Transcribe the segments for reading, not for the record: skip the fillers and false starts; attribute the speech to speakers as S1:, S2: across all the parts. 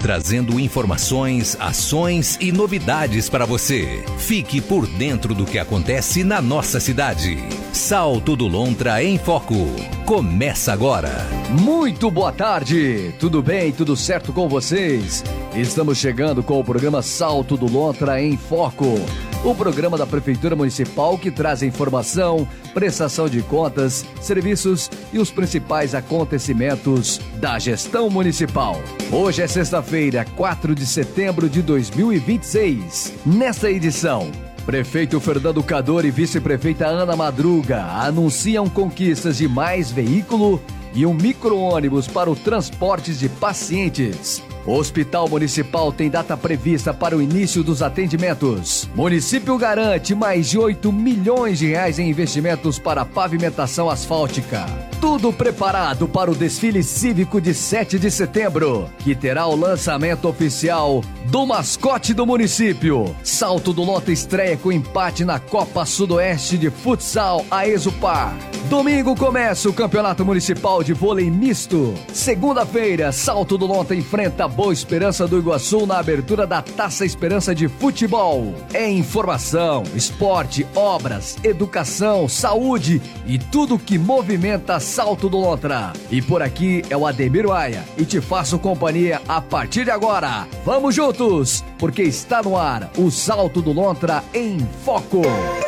S1: trazendo informações, ações e novidades para você. Fique por dentro do que acontece na nossa cidade. Salto do Lontra em Foco. Começa agora.
S2: Muito boa tarde. Tudo bem? Tudo certo com vocês? Estamos chegando com o programa Salto do Lontra em Foco. O programa da Prefeitura Municipal que traz informação, prestação de contas, serviços e os principais acontecimentos da gestão municipal. Hoje é sexta-feira, 4 de setembro de 2026. Nesta edição, Prefeito Fernando Cadori e Vice-Prefeita Ana Madruga anunciam conquistas de mais veículo e um micro-ônibus para o transporte de pacientes. O Hospital Municipal tem data prevista para o início dos atendimentos. Município garante mais de 8 milhões de reais em investimentos para pavimentação asfáltica. Tudo preparado para o desfile cívico de 7 de setembro, que terá o lançamento oficial do mascote do município. Salto do Lontra estreia com empate na Copa Sudoeste de Futsal a Exupar. Domingo começa o Campeonato Municipal de Vôlei Misto. Segunda-feira, Salto do Lontra enfrenta Boa Esperança do Iguaçu na abertura da Taça Esperança de Futebol. É informação, esporte, obras, educação, saúde e tudo que movimenta Salto do Lontra. E por aqui é o Ademir Maia e te faço companhia a partir de agora. Vamos juntos, porque está no ar o Salto do Lontra em Foco.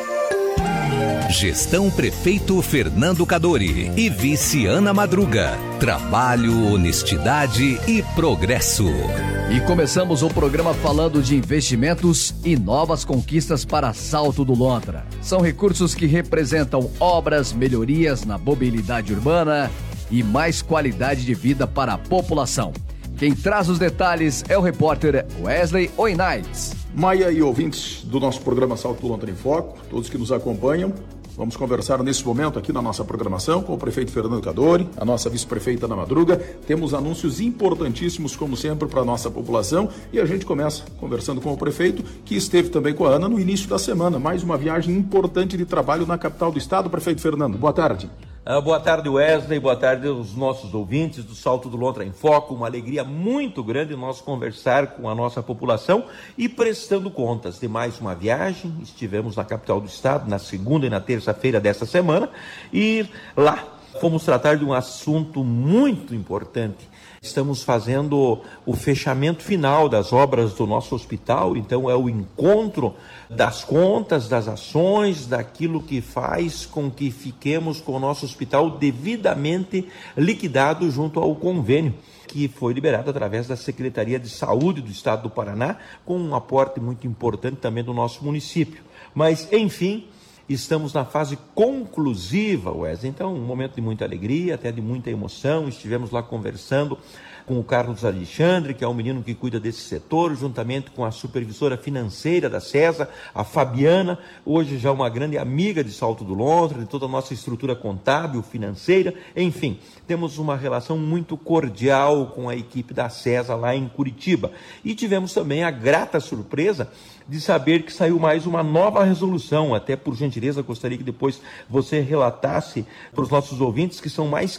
S1: Gestão Prefeito Fernando Cadori e Vice Ana Madruga. Trabalho, honestidade e progresso.
S2: E começamos o programa falando de investimentos e novas conquistas para Salto do Lontra. São recursos que representam obras, melhorias na mobilidade urbana e mais qualidade de vida para a população. Quem traz os detalhes é o repórter Wesley Oinites.
S3: Maia e ouvintes do nosso programa Salto do Lontra em Foco, todos que nos acompanham, vamos conversar nesse momento aqui na nossa programação com o prefeito Fernando Cadori, a nossa vice-prefeita Ana Madruga. Temos anúncios importantíssimos, como sempre, para a nossa população, e a gente começa conversando com o prefeito, que esteve também com a Ana no início da semana. Mais uma viagem importante de trabalho na capital do estado. Prefeito Fernando, boa tarde.
S4: Boa tarde, Wesley, boa tarde aos nossos ouvintes do Salto do Lontra em Foco. Uma alegria muito grande nós conversar com a nossa população e prestando contas de mais uma viagem. Estivemos na capital do estado na segunda e na terça-feira desta semana e lá fomos tratar de um assunto muito importante. Estamos fazendo o fechamento final das obras do nosso hospital, então é o encontro das contas, das ações, daquilo que faz com que fiquemos com o nosso hospital devidamente liquidado junto ao convênio, que foi liberado através da Secretaria de Saúde do Estado do Paraná, com um aporte muito importante também do nosso município. Mas, enfim, estamos na fase conclusiva, Wesley. Então, um momento de muita alegria, até de muita emoção. Estivemos lá conversando com o Carlos Alexandre, que é o menino que cuida desse setor, juntamente com a supervisora financeira da CESA, a Fabiana, hoje já uma grande amiga de Salto do Lontra, de toda a nossa estrutura contábil, financeira. Enfim, temos uma relação muito cordial com a equipe da CESA lá em Curitiba. E tivemos também a grata surpresa de saber que saiu mais uma nova resolução. Até por gentileza gostaria que depois você relatasse para os nossos ouvintes que são mais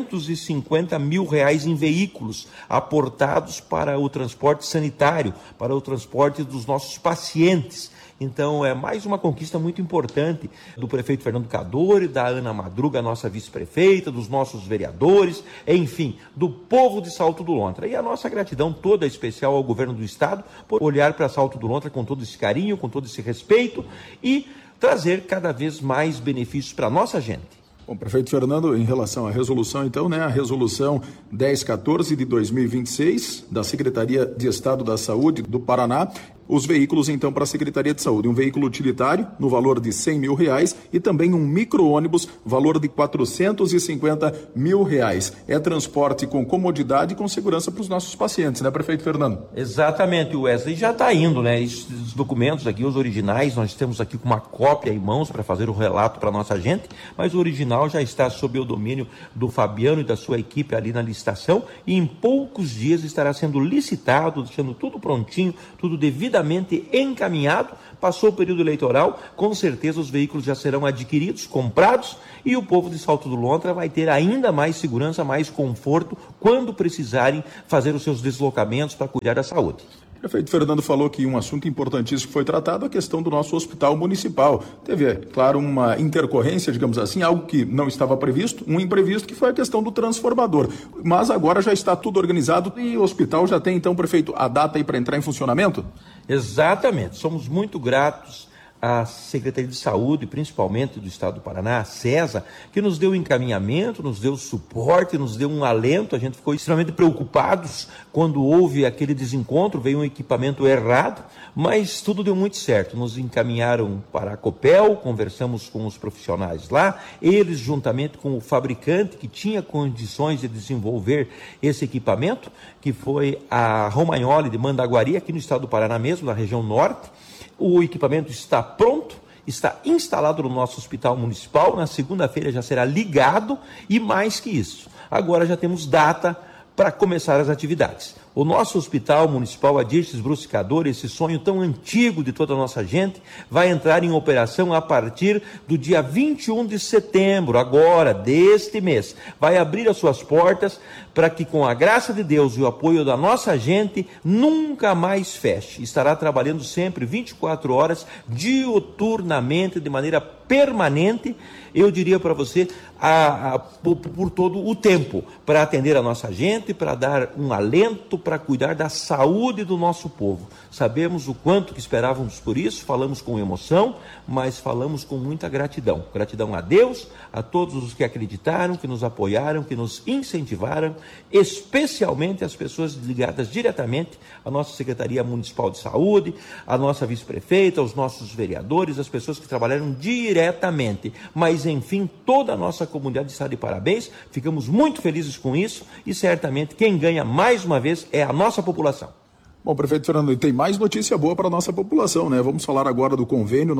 S4: 550 mil reais em veículos aportados para o transporte sanitário, para o transporte dos nossos pacientes. Então é mais uma conquista muito importante do prefeito Fernando Cadori, da Ana Madruga, nossa vice-prefeita, dos nossos vereadores, enfim, do povo de Salto do Lontra. E a nossa gratidão toda especial ao governo do estado por olhar para Salto do Lontra com todo esse carinho, com todo esse respeito e trazer cada vez mais benefícios para a nossa gente.
S3: Bom, prefeito Fernando, em relação à resolução, então, a resolução 1014 de 2026 da Secretaria de Estado da Saúde do Paraná, os veículos, então, para a Secretaria de Saúde. Um veículo utilitário, no valor de R$100 mil, e também um micro-ônibus, valor de R$450 mil. É transporte com comodidade e com segurança para os nossos pacientes, né, prefeito Fernando?
S4: Exatamente, Wesley. Já está indo, né? Esses documentos aqui, os originais, nós temos aqui com uma cópia em mãos para fazer o relato para a nossa gente, mas o original já está sob o domínio do Fabiano e da sua equipe ali na licitação, e em poucos dias estará sendo licitado, deixando tudo prontinho, tudo devidamente devidamente encaminhado. Passou o período eleitoral, com certeza os veículos já serão adquiridos, comprados, e o povo de Salto do Lontra vai ter ainda mais segurança, mais conforto, quando precisarem fazer os seus deslocamentos para cuidar da saúde.
S3: O prefeito Fernando falou que um assunto importantíssimo que foi tratado, a questão do nosso hospital municipal. Teve, claro, uma intercorrência, digamos assim, algo que não estava previsto, um imprevisto, que foi a questão do transformador. Mas agora já está tudo organizado e o hospital já tem, então, prefeito, a data aí para entrar em funcionamento?
S4: Exatamente, somos muito gratos à Secretaria de Saúde, principalmente do Estado do Paraná, a CESA, que nos deu encaminhamento, nos deu suporte, nos deu um alento. A gente ficou extremamente preocupados quando houve aquele desencontro, veio um equipamento errado, mas tudo deu muito certo. Nos encaminharam para a Copel, conversamos com os profissionais lá, eles juntamente com o fabricante que tinha condições de desenvolver esse equipamento, que foi a Romagnoli de Mandaguari, aqui no Estado do Paraná mesmo, na região norte. O equipamento está pronto, está instalado no nosso hospital municipal. Na segunda-feira já será ligado e, mais que isso, agora já temos data para começar as atividades. O nosso hospital municipal Adirces Bruscador, esse sonho tão antigo de toda a nossa gente, vai entrar em operação a partir do dia 21 de setembro, agora, deste mês. Vai abrir as suas portas para que, com a graça de Deus e o apoio da nossa gente, nunca mais feche. Estará trabalhando sempre 24 horas, diuturnamente, de maneira permanente, eu diria para você, por todo o tempo, para atender a nossa gente, para dar um alento, para cuidar da saúde do nosso povo. Sabemos o quanto que esperávamos por isso, falamos com emoção, mas falamos com muita gratidão. Gratidão a Deus, a todos os que acreditaram, que nos apoiaram, que nos incentivaram, especialmente as pessoas ligadas diretamente à nossa Secretaria Municipal de Saúde, à nossa vice-prefeita, aos nossos vereadores, as pessoas que trabalharam diretamente. Mas, enfim, toda a nossa comunidade está de parabéns, ficamos muito felizes com isso e certamente quem ganha mais uma vez é a nossa população.
S3: Bom, prefeito Fernando, e tem mais notícia boa para a nossa população, né? Vamos falar agora do convênio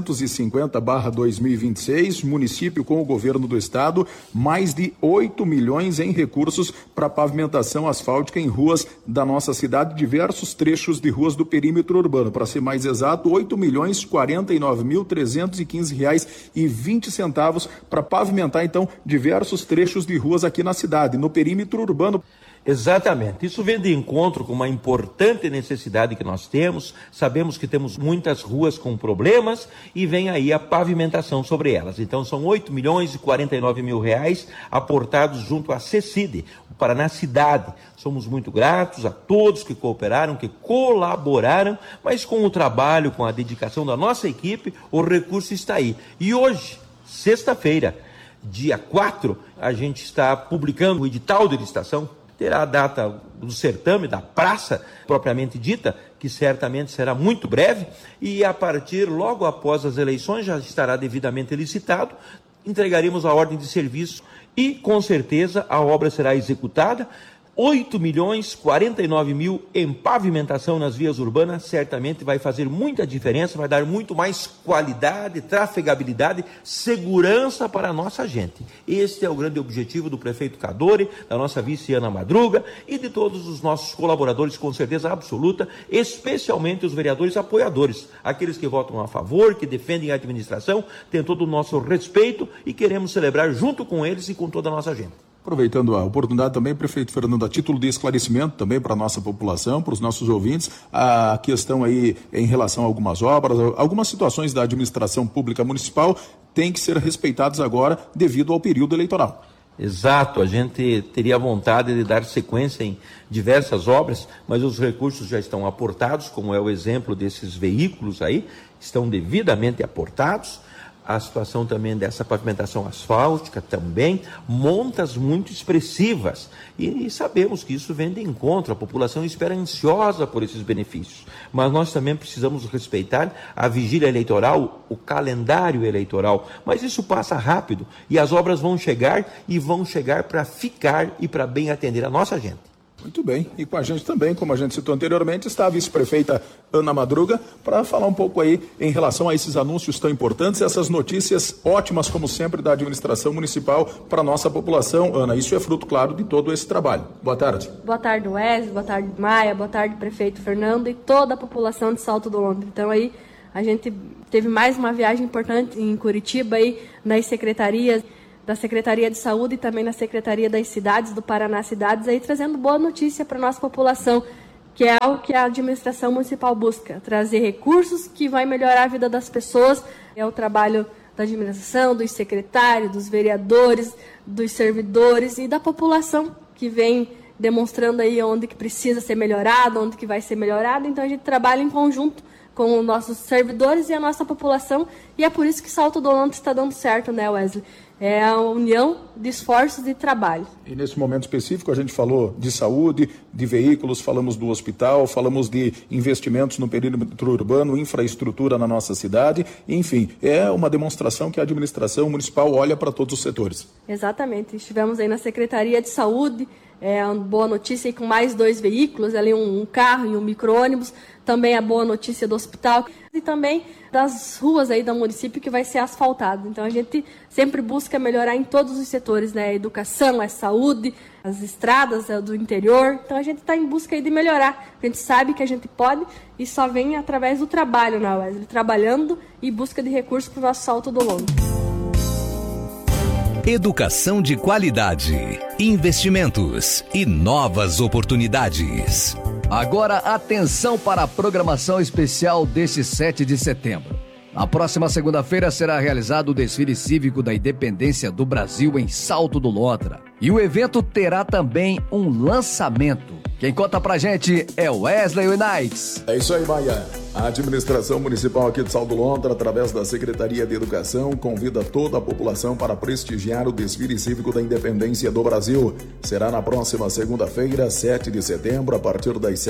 S3: 950/2026, município com o governo do estado, mais de 8 milhões em recursos para pavimentação asfáltica em ruas da nossa cidade, diversos trechos de ruas do perímetro urbano. Para ser mais exato, R$8.049.315,20 para pavimentar, então, diversos trechos de ruas aqui na cidade, no perímetro urbano.
S4: Exatamente, isso vem de encontro com uma importante necessidade que nós temos. Sabemos que temos muitas ruas com problemas e vem aí a pavimentação sobre elas. Então são R$8.049.000 aportados junto à CECID, o Paraná Cidade. Somos muito gratos a todos que cooperaram, que colaboraram, mas com o trabalho, com a dedicação da nossa equipe, o recurso está aí. E hoje, sexta-feira, dia 4, a gente está publicando o edital de licitação. Terá a data do certame, da praça propriamente dita, que certamente será muito breve, e a partir, logo após as eleições, já estará devidamente licitado, entregaremos a ordem de serviço e, com certeza, a obra será executada. R$8.049.000 em pavimentação nas vias urbanas, certamente vai fazer muita diferença, vai dar muito mais qualidade, trafegabilidade, segurança para a nossa gente. Este é o grande objetivo do prefeito Cadore, da nossa vice Ana Madruga e de todos os nossos colaboradores, com certeza absoluta, especialmente os vereadores apoiadores, aqueles que votam a favor, que defendem a administração, têm todo o nosso respeito e queremos celebrar junto com eles e com toda a nossa gente.
S3: Aproveitando a oportunidade também, prefeito Fernando, a título de esclarecimento também para a nossa população, para os nossos ouvintes, a questão aí em relação a algumas obras, algumas situações da administração pública municipal têm que ser respeitadas agora devido ao período eleitoral.
S4: Exato, a gente teria vontade de dar sequência em diversas obras, mas os recursos já estão aportados, como é o exemplo desses veículos aí, estão devidamente aportados. A situação também dessa pavimentação asfáltica também, montas muito expressivas. E sabemos que isso vem de encontro, a população espera ansiosa por esses benefícios. Mas nós também precisamos respeitar a vigília eleitoral, o calendário eleitoral. Mas isso passa rápido e as obras vão chegar para ficar e para bem atender a nossa gente.
S3: Muito bem, e com a gente também, como a gente citou anteriormente, está a vice-prefeita Ana Madruga, para falar um pouco aí em relação a esses anúncios tão importantes, essas notícias ótimas, como sempre, da administração municipal para a nossa população. Ana, isso é fruto, claro, de todo esse trabalho. Boa tarde.
S5: Boa tarde, Wesley, boa tarde, Maia, boa tarde, prefeito Fernando e toda a população de Salto do Lontra. Então aí, a gente teve mais uma viagem importante em Curitiba aí, nas secretarias, da Secretaria de Saúde e também na Secretaria das Cidades, do Paraná Cidades, aí trazendo boa notícia para a nossa população, que é o que a administração municipal busca, trazer recursos que vai melhorar a vida das pessoas. É o trabalho da administração, dos secretários, dos vereadores, dos servidores e da população que vem demonstrando aí onde que precisa ser melhorado, onde que vai ser melhorado. Então a gente trabalha em conjunto com os nossos servidores e a nossa população, e é por isso que Salto do Lontra está dando certo, né, Wesley? É a união de esforços e trabalho.
S3: E nesse momento específico a gente falou de saúde, de veículos, falamos do hospital, falamos de investimentos no perímetro urbano, infraestrutura na nossa cidade, enfim, é uma demonstração que a administração municipal olha para todos os setores.
S5: Exatamente, estivemos aí na Secretaria de Saúde, uma boa notícia aí com mais 2 veículos, ali um carro e um micro-ônibus, também a boa notícia do hospital e também das ruas aí do município que vai ser asfaltado. Então a gente sempre busca melhorar em todos os setores, né? A educação, a saúde, as estradas do interior. Então a gente está em busca aí de melhorar. A gente sabe que a gente pode e só vem através do trabalho, né, Wesley? Trabalhando e busca de recursos para o nosso Salto do Lontra.
S1: Educação de qualidade, investimentos e novas oportunidades.
S2: Agora, atenção para a programação especial deste 7 de setembro. Na próxima segunda-feira será realizado o desfile cívico da Independência do Brasil em Salto do Lontra. E o evento terá também um lançamento. Quem conta pra gente é o Wesley Unites.
S3: É isso aí, Maia. A administração municipal aqui de Salto do Lontra, através da Secretaria de Educação, convida toda a população para prestigiar o desfile cívico da Independência do Brasil. Será na próxima segunda-feira, 7 de setembro, a partir das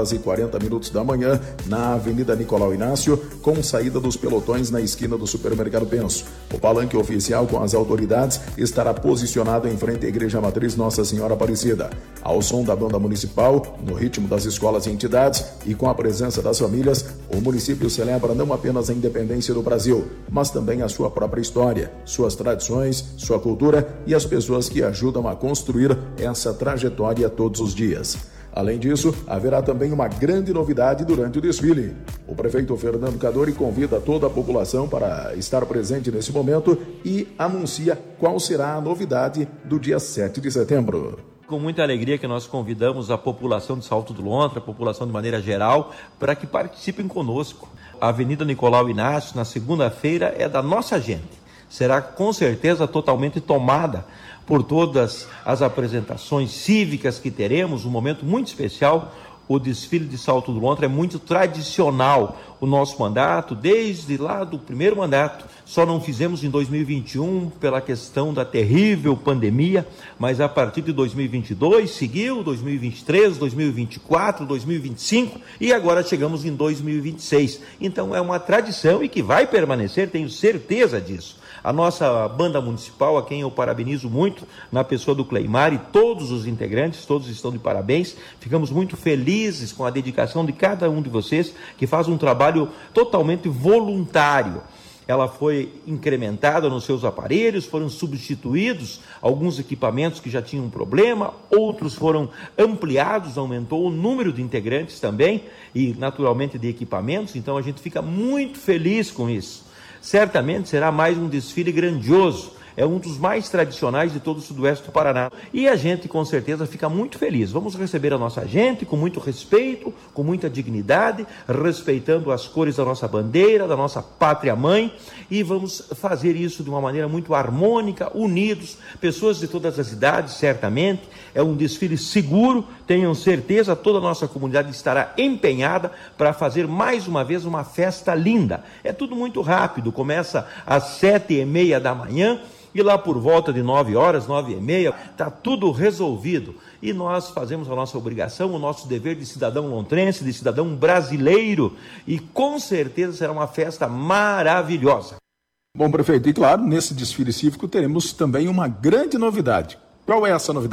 S3: 7h40 da manhã, na Avenida Nicolau Inácio, com saída dos pelotões na esquina do Supermercado Penso. O palanque oficial com as autoridades estará posicionado em frente à Igreja Matriz Nossa Senhora Aparecida. Ao som da banda municipal, no ritmo das escolas e entidades e com a presença das famílias, o município celebra não apenas a independência do Brasil, mas também a sua própria história, suas tradições, sua cultura e as pessoas que ajudam a construir essa trajetória todos os dias. Além disso, haverá também uma grande novidade durante o desfile. O prefeito Fernando Cadori convida toda a população para estar presente nesse momento e anuncia qual será a novidade do dia 7 de setembro.
S4: Com muita alegria que nós convidamos a população de Salto do Lontra, a população de maneira geral, para que participem conosco. A Avenida Nicolau Inácio, na segunda-feira, é da nossa gente. Será com certeza totalmente tomada por todas as apresentações cívicas que teremos, um momento muito especial. O desfile de Salto do Lontra é muito tradicional. O nosso mandato, desde lá do primeiro mandato, só não fizemos em 2021 pela questão da terrível pandemia, mas a partir de 2022 seguiu, 2023, 2024, 2025 e agora chegamos em 2026. Então é uma tradição e que vai permanecer, tenho certeza disso. A nossa banda municipal, a quem eu parabenizo muito, na pessoa do Cleimar e todos os integrantes, todos estão de parabéns. Ficamos muito felizes com a dedicação de cada um de vocês, que faz um trabalho totalmente voluntário. Ela foi incrementada nos seus aparelhos, foram substituídos alguns equipamentos que já tinham problema, outros foram ampliados, aumentou o número de integrantes também e naturalmente de equipamentos, então a gente fica muito feliz com isso. Certamente será mais um desfile grandioso, é um dos mais tradicionais de todo o sudoeste do Paraná. E a gente com certeza fica muito feliz. Vamos receber a nossa gente com muito respeito, com muita dignidade, respeitando as cores da nossa bandeira, da nossa pátria mãe, e vamos fazer isso de uma maneira muito harmônica, unidos, pessoas de todas as idades, certamente. É um desfile seguro, tenham certeza, toda a nossa comunidade estará empenhada para fazer mais uma vez uma festa linda. É tudo muito rápido, começa às 7h30 da manhã, e lá por volta de 9h, 9h30, está tudo resolvido. E nós fazemos a nossa obrigação, o nosso dever de cidadão lontrense, de cidadão brasileiro. E com certeza será uma festa maravilhosa.
S3: Bom, prefeito, e claro, nesse desfile cívico teremos também uma grande novidade. Qual é essa novidade?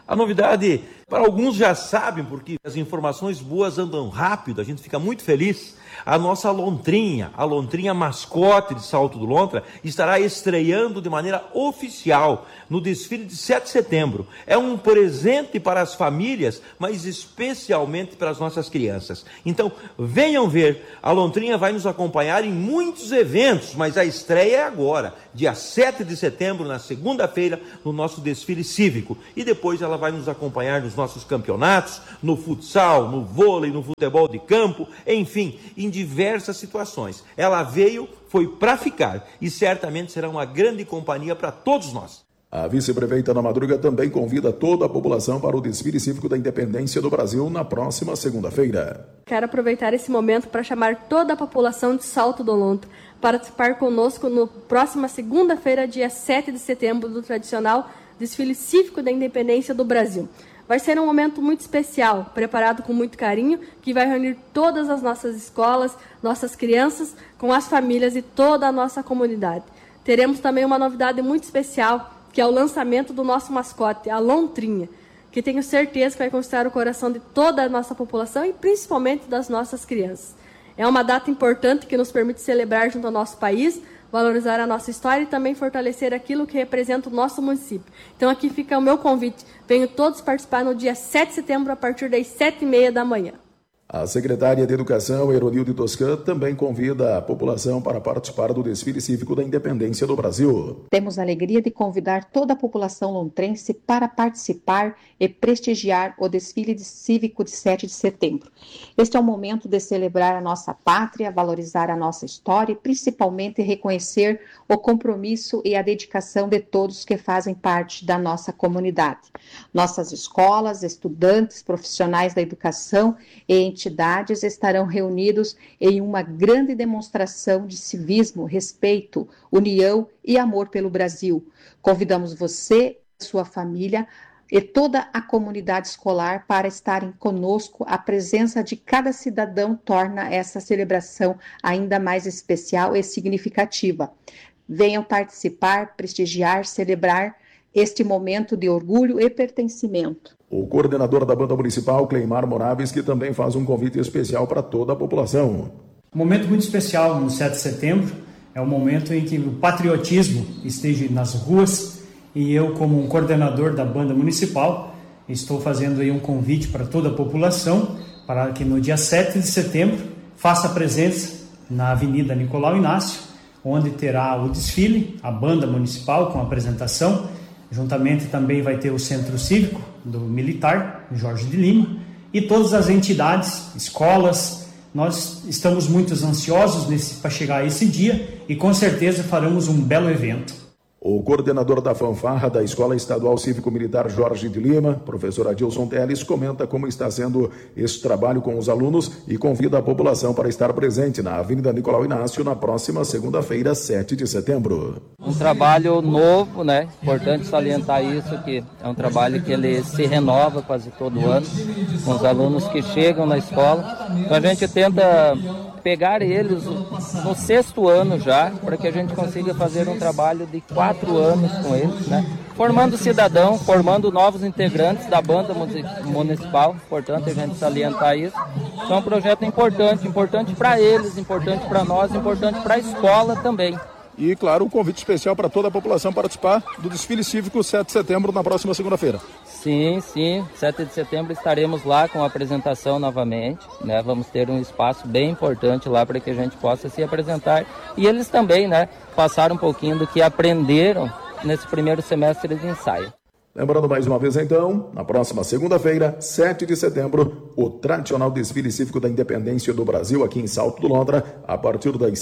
S4: A novidade, para alguns já sabem, porque as informações boas andam rápido, a gente fica muito feliz. A nossa lontrinha, a lontrinha mascote de Salto do Lontra, estará estreando de maneira oficial no desfile de 7 de setembro. É um presente para as famílias, mas especialmente para as nossas crianças. Então, venham ver, a lontrinha vai nos acompanhar em muitos eventos, mas a estreia é agora, dia 7 de setembro, na segunda-feira, no nosso desfile cívico. E depois ela vai nos acompanhar nos nossos campeonatos, no futsal, no vôlei, no futebol de campo, enfim, em diversas situações. Ela veio, foi para ficar e certamente será uma grande companhia para todos nós.
S3: A vice-prefeita Ana Madruga também convida toda a população para o desfile cívico da Independência do Brasil na próxima segunda-feira.
S5: Quero aproveitar esse momento para chamar toda a população de Salto do Lontra para participar conosco no próxima segunda-feira, dia 7 de setembro, do tradicional desfile cívico da Independência do Brasil. Vai ser um momento muito especial, preparado com muito carinho, que vai reunir todas as nossas escolas, nossas crianças, com as famílias e toda a nossa comunidade. Teremos também uma novidade muito especial, que é o lançamento do nosso mascote, a Lontrinha, que tenho certeza que vai conquistar o coração de toda a nossa população e principalmente das nossas crianças. É uma data importante que nos permite celebrar junto ao nosso país, valorizar a nossa história e também fortalecer aquilo que representa o nosso município. Então aqui fica o meu convite. Venham todos participar no dia 7 de setembro, a partir das 7h30 da manhã.
S3: A secretária de Educação, Heronilde Toscan, também convida a população para participar do desfile cívico da Independência do Brasil.
S6: Temos a alegria de convidar toda a população lontrense para participar e prestigiar o desfile cívico de 7 de setembro. Este é o momento de celebrar a nossa pátria, valorizar a nossa história e principalmente reconhecer o compromisso e a dedicação de todos que fazem parte da nossa comunidade. Nossas escolas, estudantes, profissionais da educação e entidades estarão reunidos em uma grande demonstração de civismo, respeito, união e amor pelo Brasil. Convidamos você, sua família e toda a comunidade escolar para estarem conosco. A presença de cada cidadão torna essa celebração ainda mais especial e significativa. Venham participar, prestigiar, celebrar este momento de orgulho e pertencimento.
S3: O coordenador da Banda Municipal, Cleimar Moraves, que também faz um convite especial para toda a população.
S7: Um momento muito especial no 7 de setembro, é um momento em que o patriotismo esteja nas ruas e eu, como um coordenador da Banda Municipal, estou fazendo aí um convite para toda a população para que no dia 7 de setembro faça presença na Avenida Nicolau Inácio, onde terá o desfile, a Banda Municipal com a apresentação. Juntamente também vai ter o Centro Cívico do Militar, Jorge de Lima, e todas as entidades, escolas. Nós estamos muito ansiosos para chegar a esse dia e com certeza faremos um belo evento.
S3: O coordenador da fanfarra da Escola Estadual Cívico-Militar Jorge de Lima, professor Adilson Teles, comenta como está sendo esse trabalho com os alunos e convida a população para estar presente na Avenida Nicolau Inácio na próxima segunda-feira, 7 de setembro.
S8: Um trabalho novo, né? Importante salientar isso, que é um trabalho que ele se renova quase todo ano, com os alunos que chegam na escola. Então a gente tenta pegar eles no 6º ano já, para que a gente consiga fazer um trabalho de 4 anos com eles, né? Formando cidadão, formando novos integrantes da banda municipal, importante a gente salientar isso. Então é um projeto importante para eles, importante para nós, importante para a escola também.
S3: E, claro, um convite especial para toda a população participar do desfile cívico 7 de setembro na próxima segunda-feira.
S8: Sim, 7 de setembro estaremos lá com a apresentação novamente, né? Vamos ter um espaço bem importante lá para que a gente possa se apresentar. E eles também, né, passaram um pouquinho do que aprenderam nesse primeiro semestre de ensaio.
S3: Lembrando mais uma vez, então, na próxima segunda-feira, 7 de setembro, o tradicional desfile cívico da Independência do Brasil, aqui em Salto do Lontra, a partir das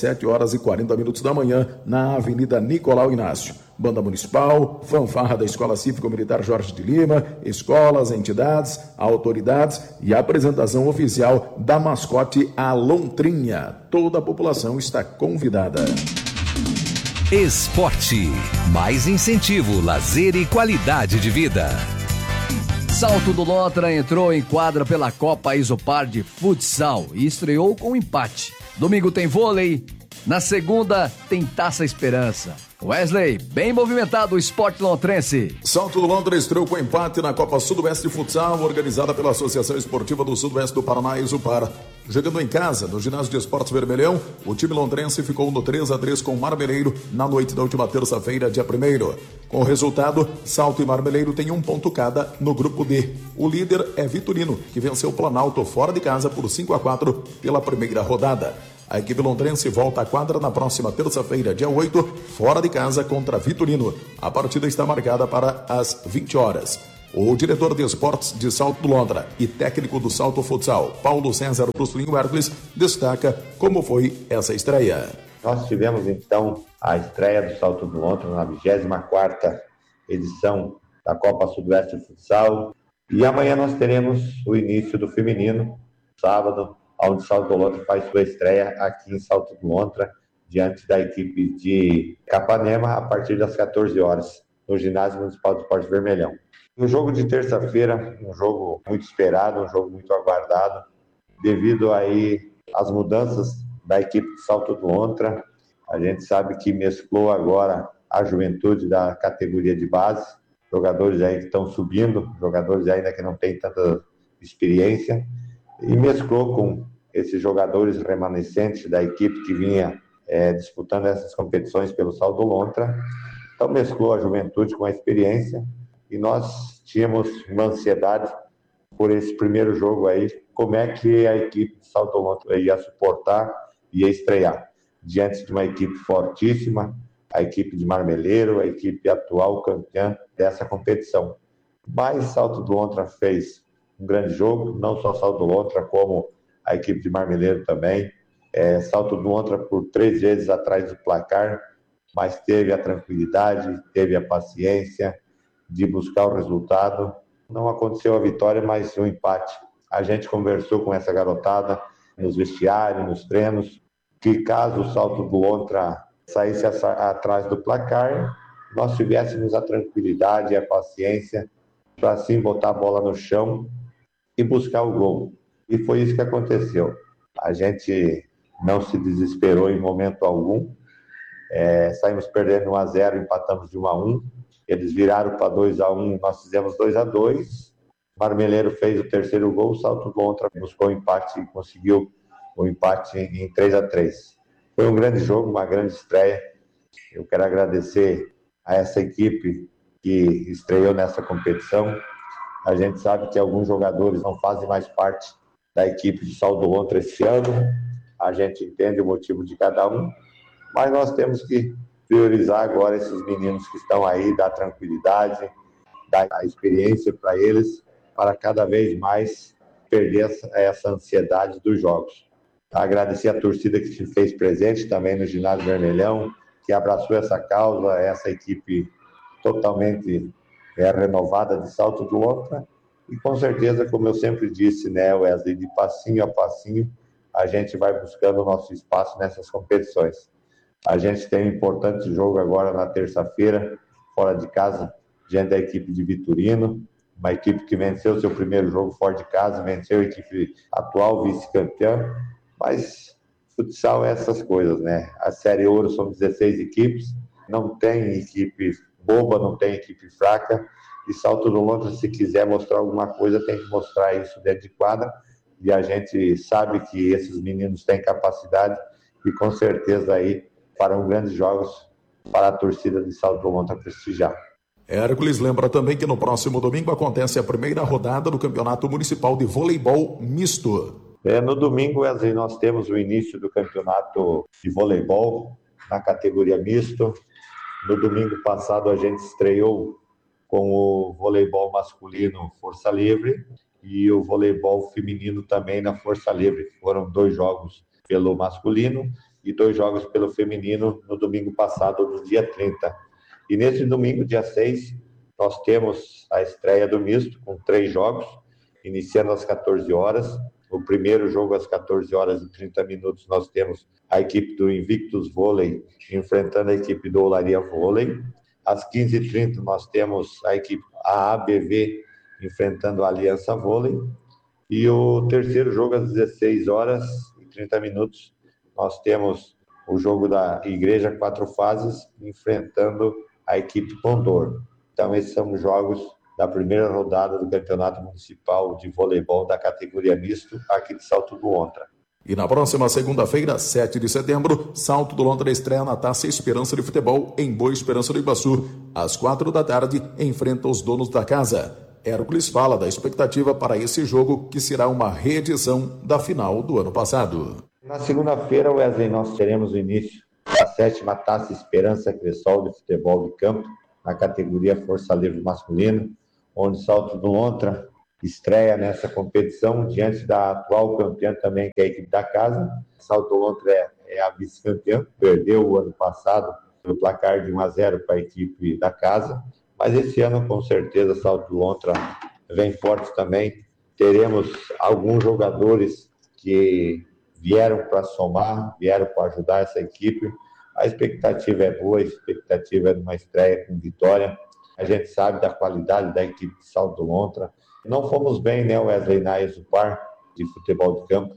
S3: 7h40 da manhã, na Avenida Nicolau Inácio. Banda Municipal, fanfarra da Escola Cívico-Militar Jorge de Lima, escolas, entidades, autoridades e a apresentação oficial da mascote A Lontrinha. Toda a população está convidada.
S1: Esporte. Mais incentivo, lazer e qualidade de vida.
S2: Salto do Lontra entrou em quadra pela Copa Isopar de Futsal e estreou com empate. Domingo tem vôlei, na segunda tem Taça Esperança. Wesley, bem movimentado o esporte lontrense.
S3: Salto do Londra estreou com empate na Copa Sudoeste de Futsal, organizada pela Associação Esportiva do Sudoeste do Paraná e Zupar. Jogando em casa, no ginásio de esportes Vermelhão, o time londrense ficou no 3-3 com o Marmeleiro na noite da última terça-feira, dia 1º. Com o resultado, Salto e Marmeleiro têm 1 ponto cada no grupo D. O líder é Vitorino, que venceu o Planalto fora de casa por 5-4 pela primeira rodada. A equipe londrense volta à quadra na próxima terça-feira, dia 8, fora de casa contra Vitorino. A partida está marcada para as 20 horas. O diretor de esportes de Salto do Londra e técnico do Salto Futsal, Paulo César Bruslinho Hercules, destaca como foi essa estreia.
S9: Nós tivemos então a estreia do Salto do Londra na 24ª edição da Copa Sudoeste Futsal. E amanhã nós teremos o início do feminino, sábado, onde o Salto do Londra faz sua estreia aqui em Salto do Londra, diante da equipe de Capanema, a partir das 14 horas, no Ginásio Municipal de Esportes Vermelhão. No jogo de terça-feira, um jogo muito esperado, um jogo muito aguardado, devido aí às mudanças da equipe de Salto do Londra. A gente sabe que mesclou agora a juventude da categoria de base, jogadores aí que estão subindo, jogadores ainda que não têm tanta experiência, e mesclou com esses jogadores remanescentes da equipe que vinha disputando essas competições pelo Salto do Londra. Então mesclou a juventude com a experiência e nós tínhamos uma ansiedade por esse primeiro jogo aí, como é que a equipe de Salto do Londra ia suportar e ia estrear diante de uma equipe fortíssima, a equipe de Marmeleiro, a equipe atual campeã dessa competição. Mas Salto do Londra fez um grande jogo, não só Salto do Londra, como a equipe de Marmeleiro também. Salto do Londra por 3 vezes atrás do placar, mas teve a tranquilidade, teve a paciência de buscar o resultado. Não aconteceu a vitória, mas um empate. A gente conversou com essa garotada nos vestiários, nos treinos, que caso o Salto do Londra saísse atrás do placar, nós tivéssemos a tranquilidade e a paciência para assim botar a bola no chão e buscar o gol. E foi isso que aconteceu. A gente não se desesperou em momento algum. Saímos perdendo 1-0, empatamos de 1-1. Eles viraram para 2-1, nós fizemos 2-2. Marmeleiro fez o terceiro gol, o Salto do Londra buscou o empate e conseguiu o empate em 3-3. Foi um grande jogo, uma grande estreia. Eu quero agradecer a essa equipe que estreou nessa competição. A gente sabe que alguns jogadores não fazem mais parte da equipe de Salto do Londra esse ano. A gente entende o motivo de cada um, mas nós temos que priorizar agora esses meninos que estão aí, dar tranquilidade, dar a experiência para eles, para cada vez mais perder essa ansiedade dos jogos. Agradecer a torcida que se fez presente também no Ginásio Vermelhão, que abraçou essa causa, essa equipe totalmente renovada de Salto do Londra. E com certeza, como eu sempre disse, né, Wesley, de passinho a passinho, a gente vai buscando o nosso espaço nessas competições. A gente tem um importante jogo agora na terça-feira, fora de casa, diante da equipe de Vitorino, uma equipe que venceu seu primeiro jogo fora de casa, venceu a equipe atual vice-campeã, mas futsal é essas coisas, né? A Série Ouro são 16 equipes, não tem equipe boba, não tem equipe fraca, e Salto do Londra, se quiser mostrar alguma coisa, tem que mostrar isso dentro de quadra, e a gente sabe que esses meninos têm capacidade, e com certeza aí farão grandes jogos para a torcida de Salto do Londra prestigiar.
S3: Hércules lembra também que no próximo domingo acontece a primeira rodada do Campeonato Municipal de Voleibol Misto.
S9: No domingo, Wesley, nós temos o início do campeonato de voleibol na categoria misto. No domingo passado, a gente estreou com o voleibol masculino Força Livre e o voleibol feminino também na Força Livre. Foram 2 jogos pelo masculino e 2 jogos pelo feminino no domingo passado, no dia 30. E nesse domingo, dia 6, nós temos a estreia do misto com 3 jogos, iniciando às 14 horas. O primeiro jogo, às 14 horas e 30 minutos, nós temos a equipe do Invictus Vôlei enfrentando a equipe do Olaria Vôlei. Às 15h30, nós temos a equipe AABV enfrentando a Aliança Vôlei. E o terceiro jogo, às 16 horas e 30 minutos, nós temos o jogo da Igreja Quatro Fases, enfrentando a equipe Condor. Então, esses são os jogos da primeira rodada do Campeonato Municipal de Voleibol da categoria misto aqui de Salto do Lontra.
S3: E na próxima segunda-feira, 7 de setembro, Salto do Lontra estreia na Taça Esperança de Futebol em Boa Esperança do Iguaçu. Às 4h, enfrenta os donos da casa. Hércules fala da expectativa para esse jogo, que será uma reedição da final do ano passado.
S9: Na segunda-feira, Wesley, nós teremos o início da 7ª Taça Esperança Cressol de Futebol de Campo, na categoria Força Livre Masculino, onde Salto do Lontra estreia nessa competição diante da atual campeã também, que é a equipe da casa. Salto do Lontra é a vice-campeã, perdeu o ano passado no placar de 1-0 para a equipe da casa, mas esse ano com certeza Salto do Lontra vem forte também. Teremos alguns jogadores que vieram para somar, vieram para ajudar essa equipe. A expectativa é boa, a expectativa é de uma estreia com vitória. A gente sabe da qualidade da equipe de Salto do Lontra. Não fomos bem, né, Wesley, na Exupar de futebol de campo,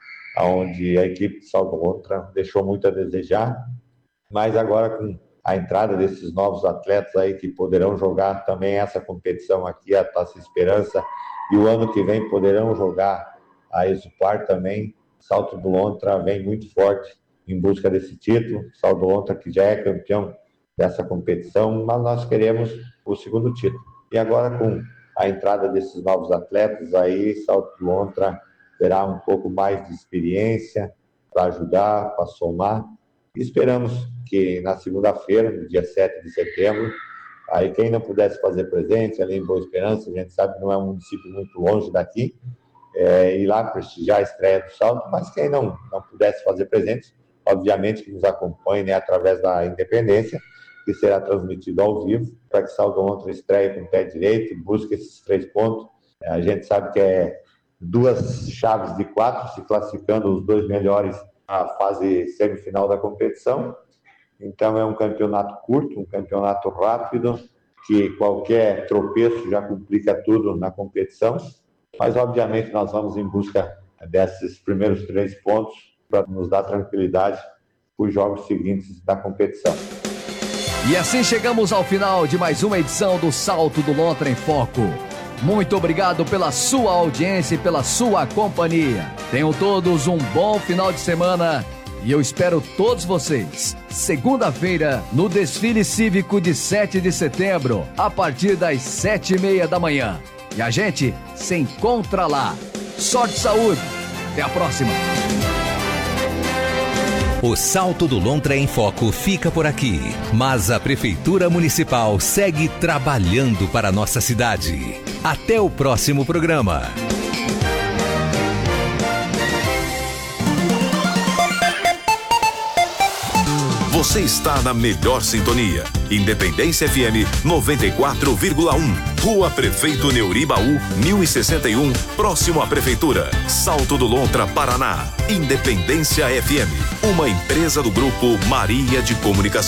S9: onde a equipe de Salto do Lontra deixou muito a desejar, mas agora com a entrada desses novos atletas aí que poderão jogar também essa competição aqui, a Taça Esperança, e o ano que vem poderão jogar a Exupar também, Salto do Lontra vem muito forte em busca desse título. Salto do Lontra que já é campeão dessa competição, mas nós queremos o segundo título. E agora com a entrada desses novos atletas aí, Salto do Lontra terá um pouco mais de experiência para ajudar, para somar. E esperamos que na segunda-feira, no dia 7 de setembro, aí quem não pudesse fazer presente, ali em Boa Esperança, a gente sabe que não é um município muito longe daqui, ir lá prestigiar a estreia do Salto, mas quem não pudesse fazer presente, obviamente que nos acompanhe, né, através da Independência, que será transmitido ao vivo, para que Salto do Lontra estreie com o pé direito e busque esses 3 pontos. A gente sabe que é 2 chaves de 4, se classificando os 2 melhores à fase semifinal da competição. Então é um campeonato curto, um campeonato rápido, que qualquer tropeço já complica tudo na competição. Mas, obviamente, nós vamos em busca desses primeiros 3 pontos para nos dar tranquilidade para os jogos seguintes da competição.
S2: E assim chegamos ao final de mais uma edição do Salto do Lontra em Foco. Muito obrigado pela sua audiência e pela sua companhia. Tenham todos um bom final de semana e eu espero todos vocês segunda-feira no desfile cívico de 7 de setembro, a partir das 7h30 da manhã. E a gente se encontra lá. Sorte e saúde. Até a próxima.
S1: O Salto do Lontra em Foco fica por aqui, mas a Prefeitura Municipal segue trabalhando para a nossa cidade. Até o próximo programa.
S10: Você está na melhor sintonia. Independência FM 94,1. Rua Prefeito Neuribaú, 1061, próximo à Prefeitura. Salto do Lontra, Paraná. Independência FM, uma empresa do Grupo Maria de Comunicação.